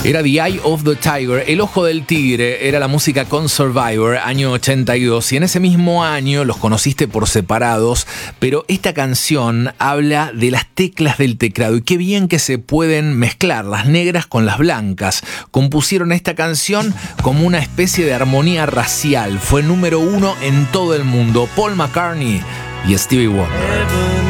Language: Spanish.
Era The Eye of the Tiger, El Ojo del Tigre, era la música con Survivor, año 82, y en ese mismo año los conociste por separados, pero esta canción habla de las teclas del teclado y qué bien que se pueden mezclar las negras con las blancas. Compusieron esta canción como una especie de armonía racial, fue número 1 en todo el mundo, Paul McCartney y Stevie Wonder.